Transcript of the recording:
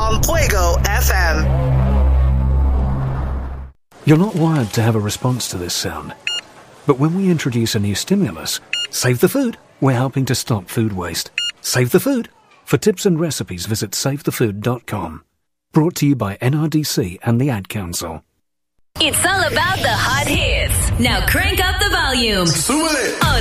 on Fuego FM. You're not wired to have a response to this sound. But when we introduce a new stimulus, save the food. We're helping to stop food waste. Save the food. For tips and recipes, visit savethefood.com. Brought to you by NRDC and the Ad Council. It's all about the hot hits. Now crank up the volume. Súbele.